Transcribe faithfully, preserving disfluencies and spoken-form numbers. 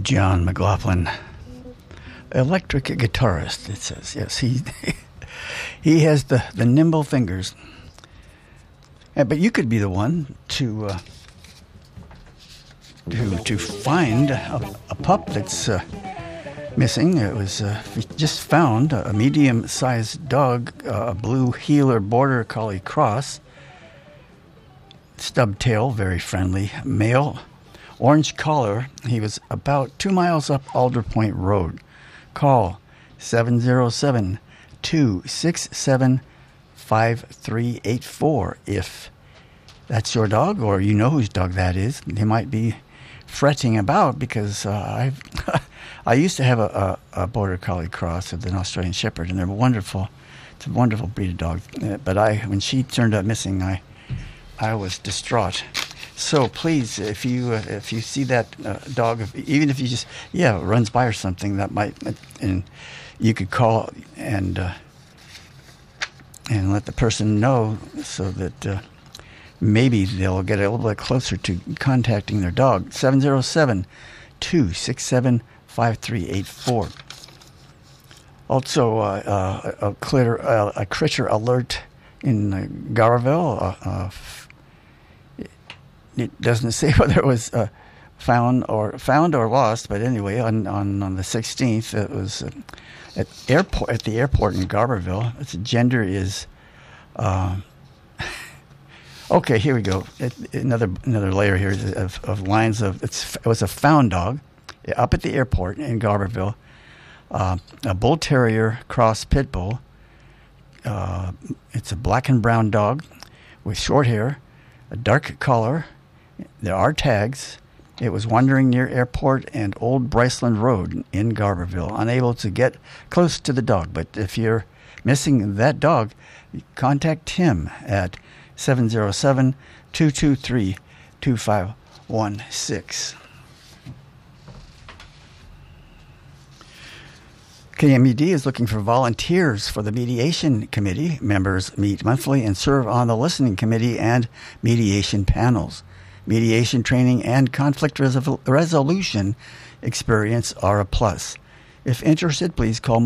John McLaughlin, electric guitarist, it says. Yes, he he has the, the nimble fingers. Uh, but you could be the one to uh, to to find a, a pup that's uh, missing. It was uh, just found a medium-sized dog, uh, a blue heeler border collie cross, stub tail, very friendly, male, orange collar. He was about two miles up Alder Point Road. Call seven zero seven, two six seven, five three eight four if that's your dog, or you know whose dog that is. They might be fretting about because uh, I've I used to have a, a, a border collie cross with an Australian Shepherd, and they're wonderful. It's a wonderful breed of dog. Uh, but I, when she turned up missing, I I was distraught. So please, if you uh, if you see that uh, dog, if, even if you just yeah runs by or something, that might, and you could call and uh, and let the person know so that uh, maybe they'll get a little bit closer to contacting their dog. seven zero seven, two six seven, five three eight four. Also, uh, uh, a, critter, uh, a critter alert in uh, Garville. Uh, uh, it doesn't say whether it was uh, found or found or lost, but anyway, on, on, on the sixteenth, it was uh, at airport at the airport in Garberville. Its gender is. Uh, okay, here we go. It, another another layer here of, of lines of it's. It was a found dog up at the airport in Garberville. Uh, a bull terrier cross pit bull. Uh, it's a black and brown dog with short hair, a dark collar. There are tags. It was wandering near airport and Old Bryceland Road in Garberville, unable to get close to the dog. But if you're missing that dog, contact him at seven zero seven, two two three, two five one six. K M U D is looking for volunteers for the Mediation Committee. Members meet monthly and serve on the Listening Committee and mediation panels. Mediation training and conflict resol- resolution experience are a plus. If interested, please call